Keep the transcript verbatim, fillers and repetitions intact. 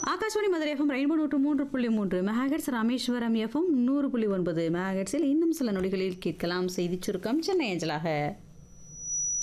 Akashvani Madurai FM rainbow நூற்று மூன்று புள்ளி மூன்று மெகாஹெட்ஸ், ராமேஸ்வரம் எஃப்எம் நூறு புள்ளி ஒன்பது மெகாஹெட்ஸில் இன்னும் சில நொடிகளில் கேட்கலாம் செய்திச் சுருக்கம் சென்னை அஞ்சலாக.